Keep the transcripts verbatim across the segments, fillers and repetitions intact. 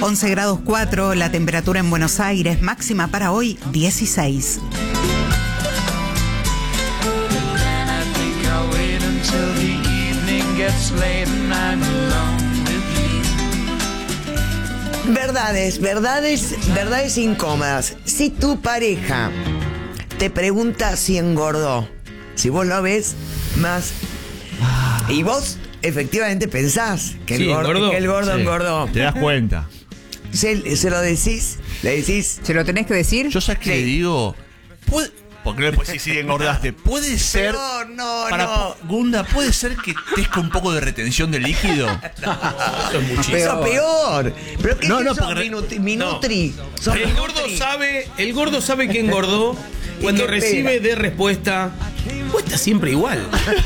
once grados cuatro, la temperatura en Buenos Aires, máxima para hoy dieciséis. Verdades, verdades, verdades incómodas. Si tu pareja te pregunta si engordó, si vos lo ves más y vos efectivamente pensás que, Sí, el, gordo, engordó. que el gordo Sí. engordó, Te das cuenta. se, se lo decís, le decís, ¿Se lo tenés que decir? Yo sabes que Sí. le digo, puede, porque no le puedes decir si engordaste. Puede ser. no, no, para, no. Gunda, puede ser que estés con un poco de retención de líquido. Eso es muchísimo. Eso peor. Pero que No, no, sos porque- minutri, minutri. Sos El gordo minutri. sabe, el gordo sabe que engordó cuando qué recibe espera? de respuesta. Vos estás siempre igual.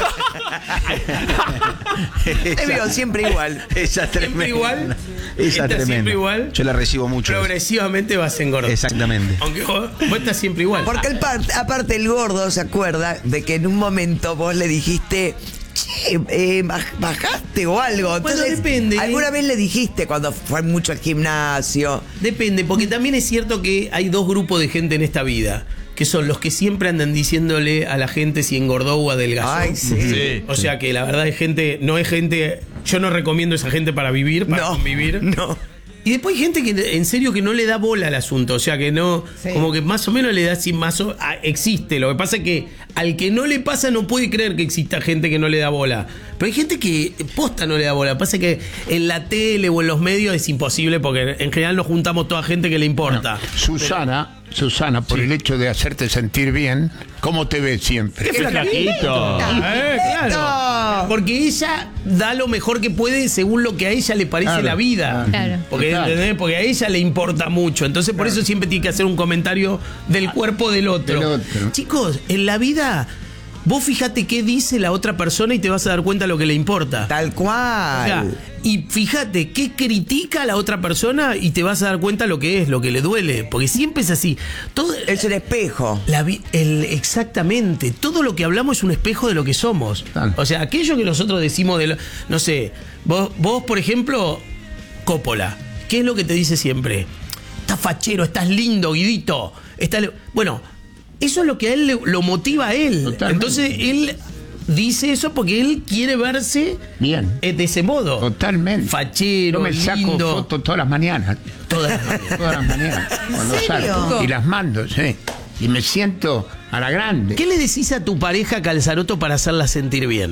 Te veo siempre igual. Esa es Siempre tremenda. igual. Esa es Estás tremenda. siempre igual. Yo la recibo mucho. Progresivamente vas a engordar. Exactamente. Aunque vos, vos estás siempre igual. Porque el par- aparte el gordo se acuerda de que en un momento vos le dijiste, che, eh, baj- bajaste o algo. Bueno, Entonces, depende. alguna vez le dijiste cuando fue mucho al gimnasio. Depende, porque también es cierto que hay dos grupos de gente en esta vida, que son los que siempre andan diciéndole a la gente si engordó o adelgazó. Ay, sí. Sí. O sea que la verdad es gente, no es gente, yo no recomiendo a esa gente para vivir, para No, convivir. no. Y después hay gente que en serio que no le da bola al asunto, o sea que no, Sí. como que más o menos le da así más o, ah, existe. Lo que pasa es que al que no le pasa no puede creer que exista gente que no le da bola. Pero hay gente que posta no le da bola. Pasa que en la tele o en los medios es imposible porque en general nos juntamos toda gente que le importa. Susana, Susana, por el hecho de hacerte sentir bien, ¿cómo te ves siempre? ¡Qué flaquito! Eh, claro. Porque ella da lo mejor que puede según lo que a ella le parece Claro, la vida. claro. Porque, Total. ¿entendés? Porque a ella le importa mucho. Entonces por eso siempre tiene que hacer un comentario del cuerpo del otro. Del otro. Chicos, en la vida, vos fíjate qué dice la otra persona y te vas a dar cuenta lo que le importa. Tal O cual. sea, y fíjate qué critica a la otra persona y te vas a dar cuenta lo que es, lo que le duele. Porque siempre es así. Todo, Es un espejo. la vi- el, exactamente. Todo lo que hablamos es un espejo de lo que somos. Claro. O sea, aquello que nosotros decimos de... lo- no sé, vos, vos, por ejemplo, Coppola, ¿qué es lo que te dice siempre? Estás fachero, estás lindo, Guidito. Estás le- bueno, eso es lo que a él le- lo motiva a él. Totalmente. Entonces, él dice eso porque él quiere verse Bien. eh, de ese modo. Totalmente. Fachero, Yo me saco lindo. fotos todas las mañanas. Todas las mañanas. Todas las mañanas. Cuando serio? salgo. Y las mando, sí. Y me siento a la grande. ¿Qué le decís a tu pareja Calzaroto para hacerla sentir bien?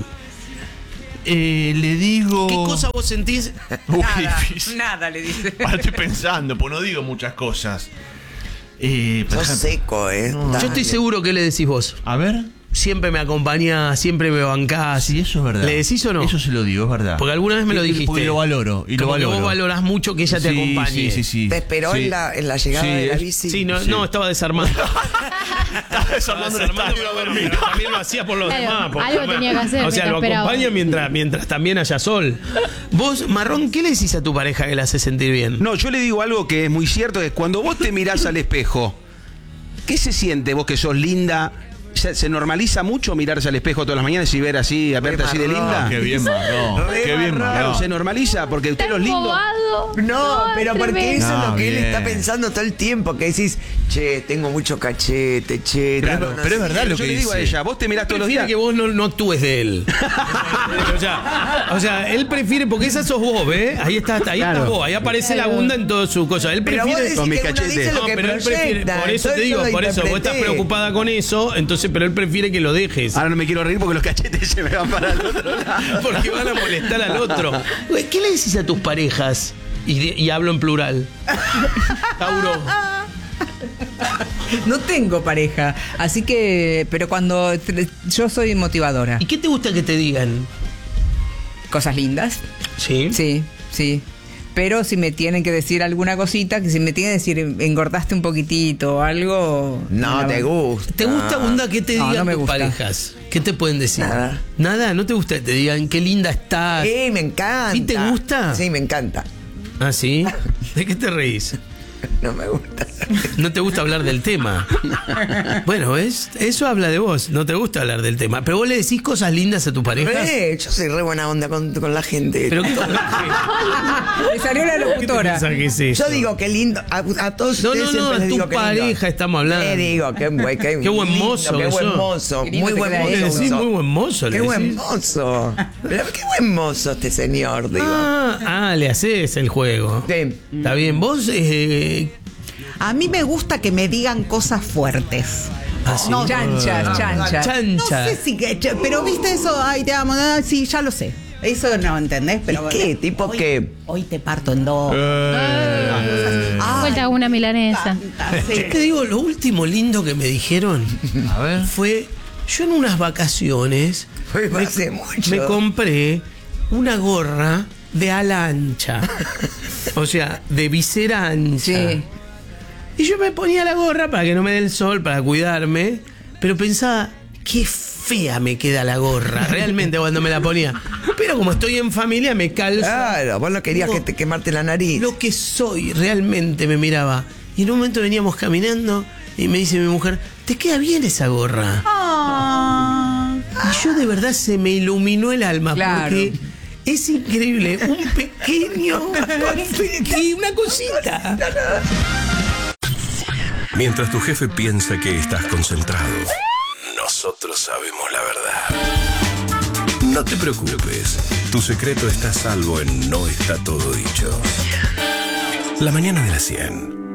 Eh, le digo. ¿Qué cosa vos sentís? Uy, Nada, difícil. nada le dice. Ahora estoy pensando, pues no digo muchas cosas. Eh, por Sos ejemplo- seco, ¿eh? Yo Dale. estoy seguro que le decís vos. A ver. Siempre me acompañás, siempre me bancás. Sí, eso es verdad. ¿Le decís o no? Eso se lo digo, es verdad. Porque alguna vez me lo Sí, dijiste. Porque lo valoro. Y lo Como que valoro. vos valorás mucho que ella te Sí, acompañe. Sí, sí, sí. ¿Te esperó Sí. en, la, en la llegada Sí, de la es- bici? Sí, no, Sí. no, estaba desarmando. Estaba desarmando el estadio a dormir. pero también lo hacía por los Claro, demás. porque- algo tenía que hacer O sea, mientras lo esperaba. acompaña mientras, mientras también haya sol. Vos, Marrón, ¿qué le decís a tu pareja que la hace sentir bien? No, yo le digo algo que es muy cierto, que cuando vos te mirás al espejo, ¿qué se siente vos que sos linda? ¿Se, se normaliza mucho mirarse al espejo todas las mañanas y ver así, a verte así de marrón. linda? Qué bien, Marrón. Re Qué bien, marrón. Claro, Marrón. se normaliza porque usted Está los lindo. embobado. No, pero es porque tremendo. eso es No, lo que él bien. está pensando todo el tiempo, que decís, che, tengo mucho cachete, che. Pero- tengo no pero es sé verdad qué". lo Yo que le digo a dice. ella, vos te mirás todos los Prefiere días. que vos no, no actúes de él. o, sea, o sea, él prefiere, porque esa sos vos, ¿ves? Ahí está, ahí Claro. está vos, ahí aparece la Gunda en toda su cosa. Él Pero vos prefiere. decís Con mis que uno cachetes. dice lo No, que pero él prefiere, proyecta. por eso te entonces digo, yo lo por eso, vos estás interpreté. preocupada con eso, entonces, pero él prefiere que lo dejes. Ahora no me quiero reír porque los cachetes se me van para el otro lado. Porque van a molestar al otro. Güey, ¿qué le decís a tus parejas? Y, de- y hablo en plural. Tauro. No tengo pareja, así que, pero cuando yo soy motivadora, ¿Y qué te gusta que te digan? cosas lindas, Sí. sí, sí. Pero si me tienen que decir alguna cosita, que si me tienen que decir engordaste un poquitito o algo. No la- te gusta. ¿Te gusta, Gunda, que te No, digan no me tus gusta. parejas? ¿Qué te pueden decir? Nada. ¿Nada? ¿No te gusta que te digan qué linda estás? Sí, me encanta. ¿Sí te gusta? Sí, me encanta. ¿Ah, sí? ¿De qué te reís? No me gusta. No te gusta hablar del tema. Bueno, es, eso habla de vos. No te gusta hablar del tema. Pero vos le decís cosas lindas a tu pareja. Re, yo soy re buena onda con, con la gente. Pero ¿qué, Le salió la ¿qué te locutora. pensás que es eso? Yo digo que lindo. A, a todos No, ustedes no, no, siempre a les tu digo que pareja lindo. estamos hablando. Le digo, qué, buen- qué, Qué buen lindo, mozo Qué que buen sos. mozo. Qué lindo Muy te buen queda Le mozo. decís muy buen mozo. Qué le buen decís. mozo. Pero qué buen mozo este señor, digo. Ah, ah, le haces el juego. Sí. Está bien. Vos. Eh, A mí me gusta que me digan cosas fuertes. ah, sí. No, Chanchas, chanchas. Chancha. No sé si que, ch- pero viste eso, ay, te amo, ah, sí, ya lo sé. Eso no, ¿entendés? Pero ¿Y qué? ¿Tipo hoy, qué? Hoy te parto en dos. Ay, Vuelta a una milanesa. tanta, sí. Yo te digo, lo último lindo que me dijeron A ver. fue. Yo en unas vacaciones Fue hace mucho. me compré una gorra de ala ancha. O sea, de visera ancha. Sí. Y yo me ponía la gorra para que no me dé el sol, para cuidarme. Pero pensaba, qué fea me queda la gorra, realmente cuando me la ponía. Pero como estoy en familia, me calzo. Claro, vos no querías Digo, que te quemarte la nariz. Lo que soy, realmente me miraba. Y en un momento veníamos caminando y me dice mi mujer, ¿te queda bien esa gorra? Ah. Y yo de verdad se me iluminó el alma Claro. porque es increíble, un pequeño y una cosita. Mientras tu jefe piensa que estás concentrado, nosotros sabemos la verdad. No te preocupes, tu secreto está a salvo en No Está Todo Dicho. La mañana de las cien.